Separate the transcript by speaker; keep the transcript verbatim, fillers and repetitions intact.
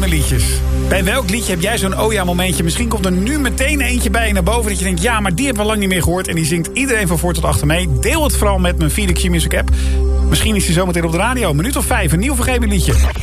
Speaker 1: mijn liedjes. Bij welk liedje heb jij zo'n oh ja momentje? Misschien komt er nu meteen eentje bij je naar boven dat je denkt, ja, maar die hebben we lang niet meer gehoord. En die zingt iedereen van voor tot achter mee. Deel het vooral met mijn Felix Music app. Misschien is hij zometeen op de radio. Minuut of vijf, een nieuw vergeven liedje.